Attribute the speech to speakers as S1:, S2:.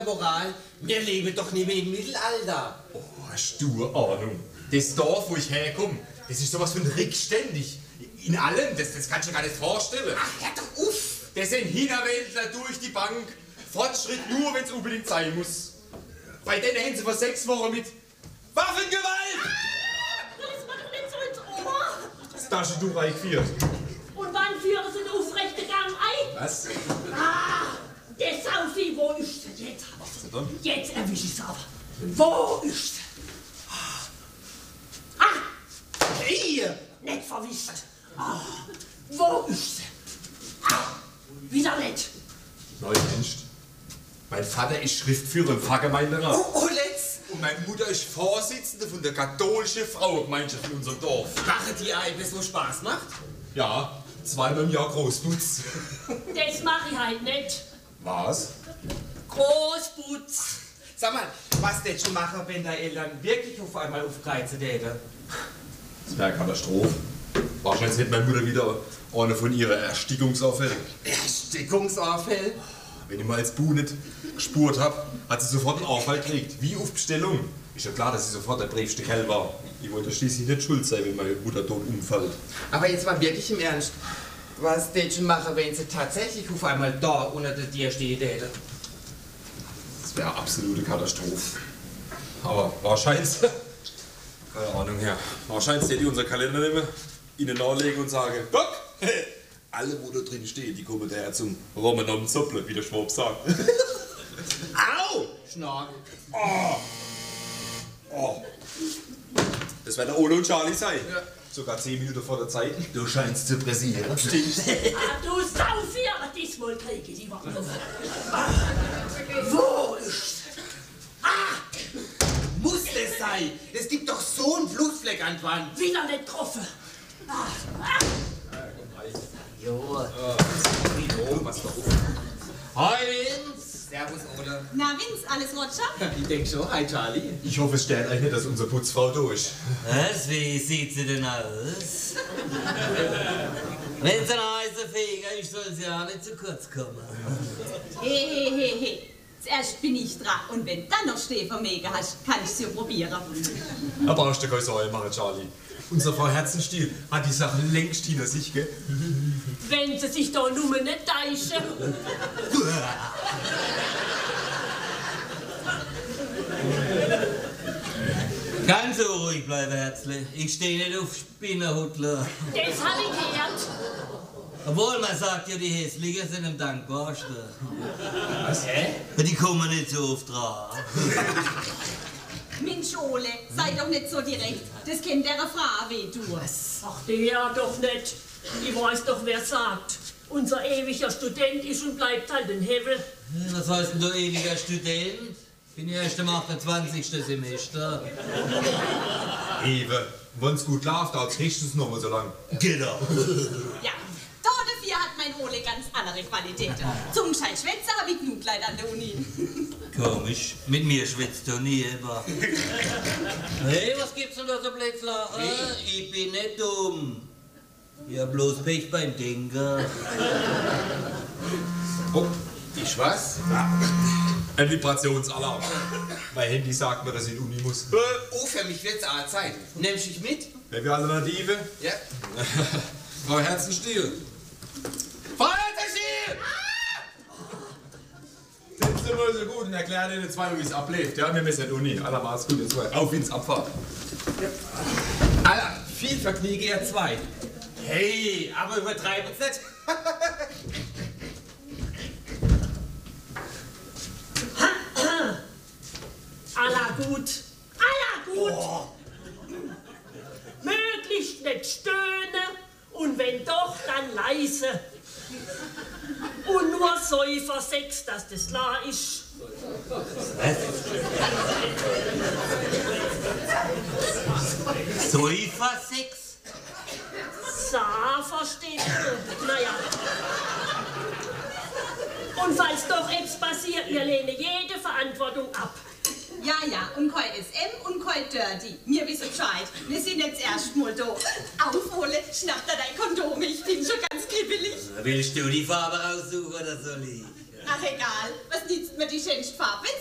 S1: Moral, wir leben doch nicht mehr im Mittelalter.
S2: Oh, hast du eine Ahnung? Das Dorf, wo ich herkomme, das ist sowas von rückständig. In allem, das kannst du dir gar nicht vorstellen.
S1: Ach, hör doch auf!
S2: Das sind Hinterwäldler durch die Bank. Fortschritt nur, wenn es unbedingt sein muss. Bei denen haben sie vor 6 Wochen mit Waffengewalt!
S3: Das war doch nicht so ins Ohr.
S2: Das Taschentuch eingeführt.
S3: Und wann führen sie den aufrechten Gang ein?
S2: Was?
S3: Ah, der Saufi, wo ist sie jetzt?
S2: Was denn dann?
S3: Jetzt erwische ich sie aber. Wo ist sie? Ah,
S1: Hier!
S3: nicht verwischt. Ah, wo ist sie? Ah, wieder nicht.
S2: Neu Mensch. Mein Vater ist Schriftführer im Pfarrgemeinderat.
S1: Oh, let's!
S2: Und meine Mutter ist Vorsitzende von der katholischen Frauengemeinschaft in unserem Dorf.
S1: Machen die etwas, wo Spaß macht?
S2: Ja, 2-mal im Jahr Großputz.
S3: Das mache ich halt nicht.
S2: Was?
S3: Großputz.
S1: Sag mal, was denn schon machen, wenn deine Eltern wirklich auf einmal aufgreifen täten?
S2: Das wäre eine Katastrophe. Wahrscheinlich hätte meine Mutter wieder eine von ihren Erstickungsanfällen.
S1: Erstickungsanfall?
S2: Wenn ich mal als Bu nicht gespurt habe, hat sie sofort einen Anfall gekriegt. Wie auf Bestellung. Ist ja klar, dass sie sofort der brävste Kerl war. Ich wollte schließlich nicht schuld sein, wenn meine Mutter tot umfällt.
S1: Aber jetzt mal wirklich im Ernst. Was denn schon machen, wenn sie tatsächlich auf einmal da unter dir stehen täten?
S2: Das wäre eine absolute Katastrophe. Aber wahrscheinlich, keine Ahnung, ja. Wahrscheinlich hätte ich unseren Kalender nehmen, ihnen nachlegen und sagen, guck, alle, wo da drin stehen, die kommen daher zum Romanom Zopple, wie der Schwab sagt.
S1: Au! Schnork.
S2: Oh. Oh. Das werden Ole und Charlie sein.
S1: Ja.
S2: Sogar 10 Minuten vor der Zeit.
S4: Du scheinst zu pressieren.
S2: Stimmt.
S3: Ah, du Saufi, aber diesmal kriege ich die Woche. Wo ist sie? Ah,
S1: Muss das sein? Es gibt doch so einen Blutfleck an der Wand.
S3: wieder nicht getroffen. Ah, ah.
S1: Jo.
S2: Was da auf?
S1: Hi, Vince. Servus, Ole.
S5: Na, Vince, alles Roger?
S1: Ich denk schon. Hi, Charlie.
S2: Ich hoffe, es stört euch nicht, dass unsere Putzfrau durch.
S4: Was? Wie sieht sie denn aus? Wenn sie ein heißer Feger ist, soll sie auch nicht zu kurz kommen.
S5: Hey. Zuerst bin ich dran. Und wenn dann noch Stehvermögen hast, kann ich sie probieren.
S2: Da brauchst du keine Sorge machen, Charlie. Unsere Frau Herzenstiel hat die Sache längst hinter sich, gell?
S3: Wenn sie sich da nur nicht täuschen.
S4: Ganz so ruhig bleiben, Herzle. Ich stehe nicht auf Spinnerhutler.
S3: Das habe ich gehört.
S4: Obwohl, man sagt ja, die Hässlichen sind am dankbarsten.
S1: Was? Hä?
S4: Die kommen nicht so oft dran.
S5: Mensch, Ole, sei doch nicht so direkt. Das kennt der Frau weh, du.
S3: Ach, der doch nicht. Ich weiß doch, wer sagt. Unser ewiger Student ist und bleibt halt ein Hevel.
S4: Was heißt denn du ewiger Student? Bin ja erst im 28. Semester.
S2: Ewe, wenn's gut läuft, dauert's höchstens noch mal so lang.
S4: Genau.
S5: Ja, da dafür hat mein Ole ganz andere Qualitäten. Zum Scheiß Schwätzer habe ich genug Leute an der Uni.
S4: Komisch. Mit mir schwitzt du nie immer. Hey, was gibt's denn da so Blödslachen? Ich bin nicht dumm. Ich hab bloß Pech beim Denker.
S1: Oh, ich was?
S2: Ein Vibrationsalarm. Mein Handy sagt mir, dass ich in die Uni muss.
S1: Oh, für mich wird's auch Zeit. Nimmst du dich mit?
S2: Welche Alternative?
S1: Ja.
S2: Frau Herzenstiel.
S1: Frau Herzenstiel!
S2: Sind Sie mal so gut und erklären Ihnen 2 Uhr, wie es abläuft. Ja, wir müssen in die Uni. Aller macht's gut, jetzt mal. Auf ins Abfahrt.
S1: Alla, viel Vergnügen, ihr zwei. Hey, aber übertreibt's nicht.
S3: Aller gut. Aller gut.
S1: Oh.
S3: Möglichst nicht stöhnen und wenn doch, dann leise. Und nur Säufersex, dass das klar ist.
S4: Säufersex?
S3: Sa, versteht ihr? Naja. Und falls doch etwas passiert, wir lehnen jede Verantwortung ab.
S5: Ja, und kein SM und kein Dirty. Mir wissen Bescheid. Wir sind jetzt erst mal da. Auf, Ole, schnapp da dein Kondom. Ich bin schon ganz kribbelig.
S4: Willst du die Farbe raussuchen oder soll ich?
S5: Ach egal, was nützt mir die schönste Farbe,